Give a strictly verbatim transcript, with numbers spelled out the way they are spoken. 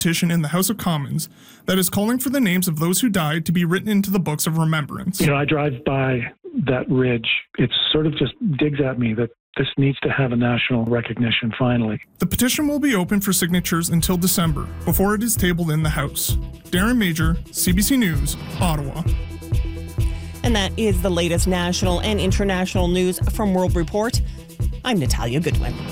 petition in the House of Commons that is calling for the names of those who died to be written into the books of remembrance. You know, I drive by that ridge. It sort of just digs at me that this needs to have a national recognition finally. The petition will be open for signatures until December, before it is tabled in the House. Darren Major, C B C News, Ottawa. And that is the latest national and international news from World Report. I'm Natalia Goodwin.